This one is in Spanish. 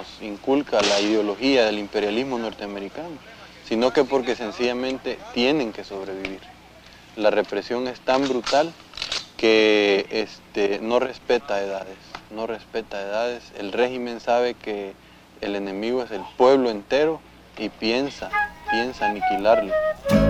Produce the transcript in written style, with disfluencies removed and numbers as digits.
nos inculca la ideología del imperialismo norteamericano, sino que porque sencillamente tienen que sobrevivir. La represión es tan brutal que no respeta edades, no respeta edades. El régimen sabe que el enemigo es el pueblo entero y piensa aniquilarlo.